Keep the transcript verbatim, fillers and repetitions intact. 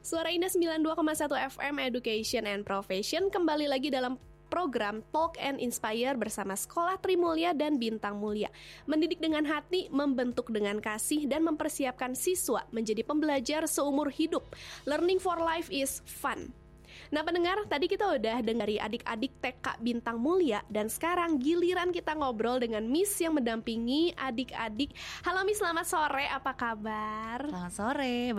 Suara Indah sembilan puluh dua koma satu F M Education and Profession kembali lagi dalam program Talk and Inspire bersama Sekolah Trimulya dan Bintang Mulia. Mendidik dengan hati, membentuk dengan kasih, dan mempersiapkan siswa menjadi pembelajar seumur hidup. Learning for life is fun. Nah pendengar, tadi kita udah dengar dari adik-adik T K Bintang Mulia. Dan sekarang giliran kita ngobrol dengan Miss yang mendampingi adik-adik. Halo Miss, selamat sore, apa kabar? Selamat sore.